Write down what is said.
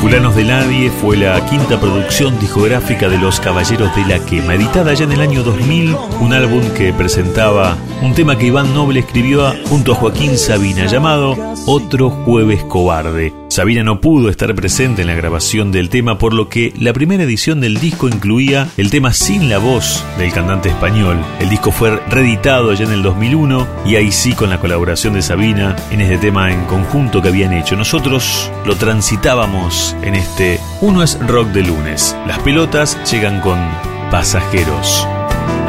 Fulanos de Nadie fue la quinta producción discográfica de Los Caballeros de la Quema, editada ya en el año 2000, un álbum que presentaba un tema que Iván Noble escribió junto a Joaquín Sabina, llamado Otro Jueves Cobarde. Sabina no pudo estar presente en la grabación del tema, por lo que la primera edición del disco incluía el tema sin la voz del cantante español. El disco fue reeditado ya en el 2001 y ahí sí con la colaboración de Sabina en este tema en conjunto que habían hecho. Nosotros lo transitábamos en este Uno es Rock de Lunes. Las pelotas llegan con Pasajeros.